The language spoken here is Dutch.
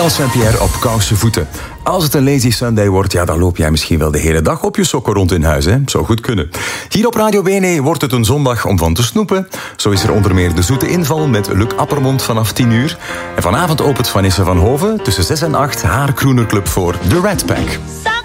Jan Saint-Pierre op kousen voeten. Als het een lazy Sunday wordt, ja, dan loop jij misschien wel de hele dag op je sokken rond in huis. Hè? Zou goed kunnen. Hier op Radio BNE wordt het een zondag om van te snoepen. Zo is er onder meer de zoete inval met Luc Appermond vanaf 10 uur. En vanavond opent Vanessa van Hoven tussen 6 en 8 haar croonerclub voor The Rat Pack.